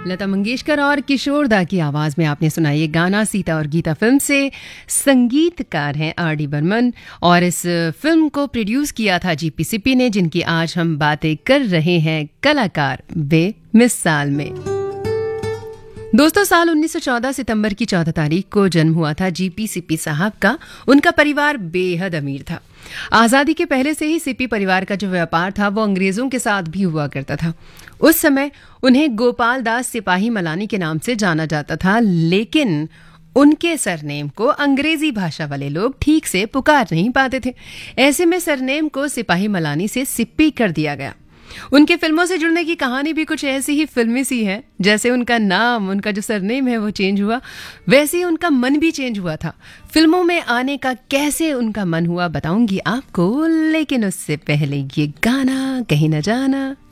लता मंगेशकर और किशोर दा की आवाज में आपने सुना ये गाना सीता और गीता फिल्म से। संगीतकार हैं आर.डी. बर्मन और इस फिल्म को प्रोड्यूस किया था जीपी सिप्पी ने, जिनकी आज हम बातें कर रहे हैं कलाकार बेमिसाल में। दोस्तों, साल 1914 सितंबर की 14 तारीख को जन्म हुआ था जीपी सिप्पी साहब का। उनका परिवार बेहद अमीर था। आज़ादी के पहले से ही सिप्पी परिवार का जो व्यापार था वो अंग्रेजों के साथ भी हुआ करता था। उस समय उन्हें गोपाल दास सिपाही मलानी के नाम से जाना जाता था, लेकिन उनके सरनेम को अंग्रेजी भाषा वाले लोग ठीक से पुकार नहीं पाते थे। ऐसे में सरनेम को सिपाही मलानी से सिप्पी कर दिया गया। उनके फिल्मों से जुड़ने की कहानी भी कुछ ऐसी ही फिल्मी सी है। जैसे उनका नाम, उनका जो सरनेम है वो चेंज हुआ, वैसे ही उनका मन भी चेंज हुआ था। फिल्मों में आने का कैसे उनका मन हुआ बताऊंगी आपको, लेकिन उससे पहले ये गाना कहीं न जाना।